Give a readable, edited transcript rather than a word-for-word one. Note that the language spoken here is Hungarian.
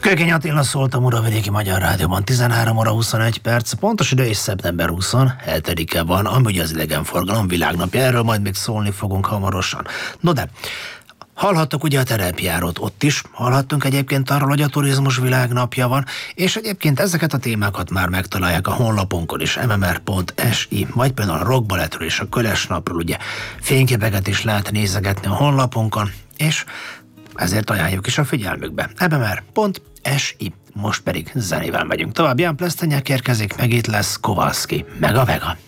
Kőkény Attila szólt a Muravidéki Magyar Rádióban. 13 óra 21 perc, pontos idő és szeptember 27-e van, ami ugye az idegenforgalom világnapja. Erről majd még szólni fogunk hamarosan. No de, hallhattuk ugye a terepjárót, ott is hallhattunk egyébként arról, hogy a turizmus világnapja van, és egyébként ezeket a témákat már megtalálják a honlapunkon is, mmr.si, vagy például a rockbalettről és a Kölesnapról, ugye fényképeket is lehet nézegetni a honlapunkon, és ezért ajánljuk is a figyelmükbe. mmr.si. Most pedig zenével megyünk tovább. Jan Plesztenyek érkezik, meg itt lesz Kowalski, meg a Vega.